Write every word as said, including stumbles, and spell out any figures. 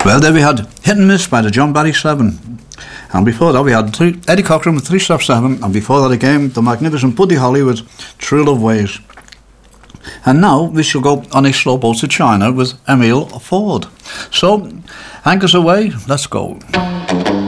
Well, there we had Hit and Miss by the John Barry Seven. And before that we had three, Eddie Cochran with Three Step Seven, and before that again the magnificent Buddy Holly with True Love Ways. And now we shall go on a slow boat to China with Emile Ford. So, anchors away, let's go.